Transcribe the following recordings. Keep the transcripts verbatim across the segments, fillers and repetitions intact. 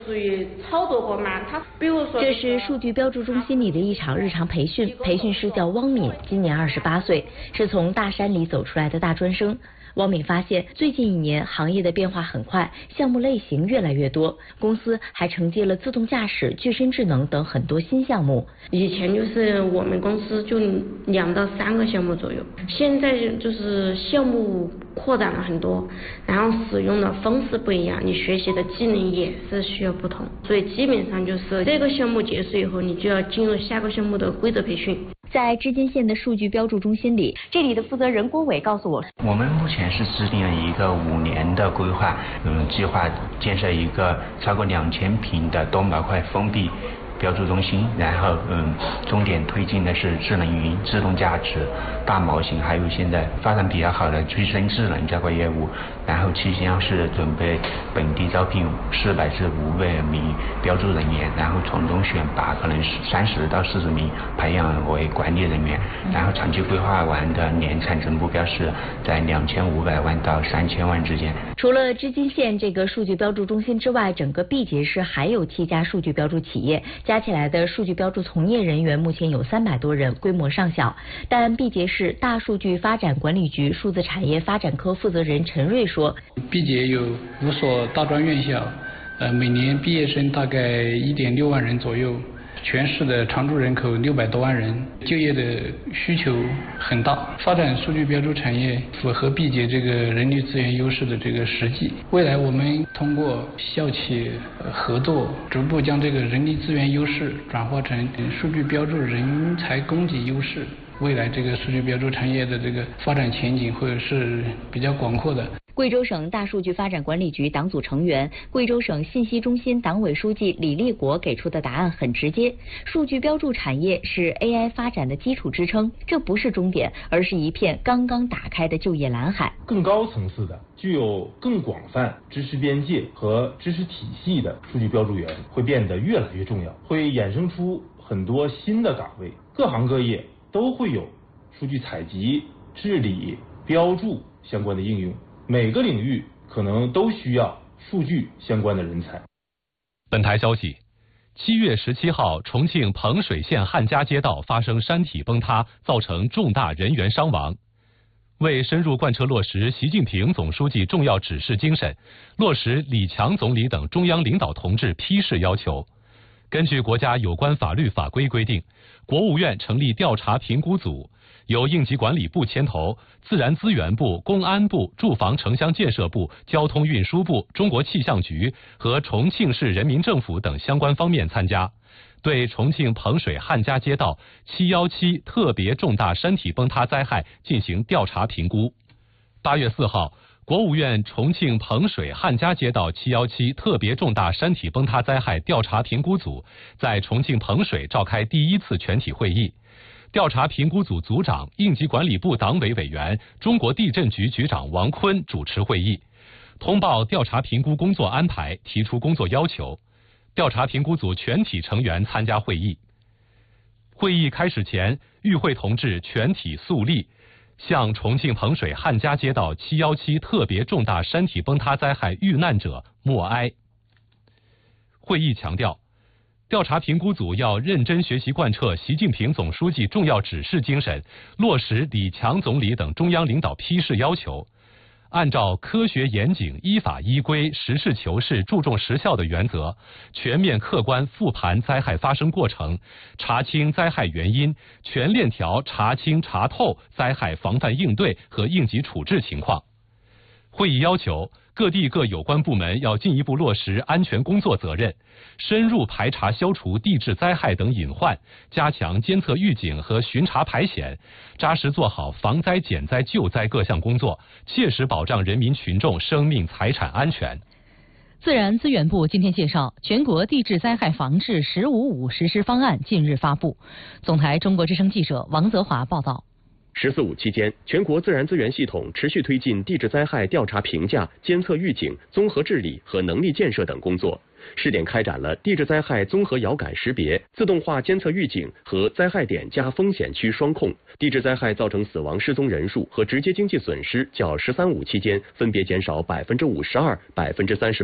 属于操作过嘛？他比如说， 这是数据标注中心里的一场日常培训，培训师叫汪敏，今年二十八岁，是从大山里走出来的大专生。汪敏发现，最近一年行业的变化很快，项目类型越来越多，公司还承接了自动驾驶、具身智能等很多新项目。 以前就是我们公司就两到三个项目左右，现在就是项目扩展了很多，然后使用的方式不一样，你学习的技能也是需要不同，所以基本上就是这个项目结束以后，你就要进入下个项目的规则培训。 在织金县的数据标注中心里，这里的负责人郭伟告诉我， 我们目前是制定了一个五年的规划，嗯，计划建设一个超过两千平的多模块封闭标注中心，然后嗯，重点推进的是智能云、自动驾驶、大模型，还有现在发展比较好的具身智能这个业务。然后期间是准备本地招聘四百至五百名标注人员，然后从中选拔可能三十到四十名培养为管理人员。然后长期规划完的年产值目标是在两千五百万到三千万之间。 除了织金县这个数据标注中心之外，整个毕节市还有七家数据标注企业，加起来的数据标注从业人员目前有三百多人，规模尚小。但毕节市大数据发展管理局数字产业发展科负责人陈瑞说， 毕节有五所大专院校，呃，每年毕业生大概一点六万人左右，全市的常住人口六百多万人，就业的需求很大。发展数据标注产业符合毕节这个人力资源优势的这个实际。未来我们通过校企合作，逐步将这个人力资源优势转化成数据标注人才供给优势。未来这个数据标注产业的这个发展前景会是比较广阔的。 贵州省大数据发展管理局党组成员、贵州省信息中心党委书记李立国给出的答案很直接：数据标注产业是 A I 发展的基础支撑，这不是终点，而是一片刚刚打开的就业蓝海。 更高层次的、具有更广泛知识边界和知识体系的数据标注员会变得越来越重要，会衍生出很多新的岗位，各行各业都会有数据采集、治理、标注相关的应用。每个领域可能都需要数据相关的人才。 本台消息，七月十七号，重庆彭水县汉家街道发生山体崩塌，造成重大人员伤亡。为深入贯彻落实习近平总书记重要指示精神，落实李强总理等中央领导同志批示要求，根据国家有关法律法规规定，国务院成立调查评估组，由应急管理部牵头，自然资源部、公安部、住房城乡建设部、交通运输部、中国气象局和重庆市人民政府等相关方面参加，对重庆彭水汉家街道七一七特别重大山体崩塌灾害进行调查评估。八月四号，国务院重庆彭水汉家街道七一七特别重大山体崩塌灾害调查评估组在重庆彭水召开第一次全体会议。调查评估组组长、应急管理部党委委员、中国地震局局长王坤主持会议，通报调查评估工作安排，提出工作要求。调查评估组全体成员参加会议。会议开始前，与会同志全体肃立，向重庆彭水汉家街道七一七特别重大山体崩塌灾害遇难者默哀。会议强调，调查评估组要认真学习贯彻习近平总书记重要指示精神，落实李强总理等中央领导批示要求，按照科学严谨、依法依规、实事求是、注重实效的原则，全面客观复盘灾害发生过程，查清灾害原因，全链条查清查透灾害防范应对和应急处置情况。会议要求，各地各有关部门要进一步落实安全工作责任，深入排查消除地质灾害等隐患，加强监测预警和巡查排险，扎实做好防灾减灾救灾各项工作，切实保障人民群众生命财产安全。 自然资源部今天介绍，全国地质灾害防治“十五五”实施方案近日发布。总台中国之声记者王泽华报道。 十四五期间，全国自然资源系统持续推进地质灾害调查评价、监测预警、综合治理和能力建设等工作，试点开展了地质灾害综合遥感识别、自动化监测预警和灾害点加风险区双控。地质灾害造成死亡失踪人数和直接经济损失较“十三五”期间分别减少百分之五十二、百分之三十八。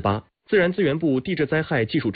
自然资源部地质灾害技术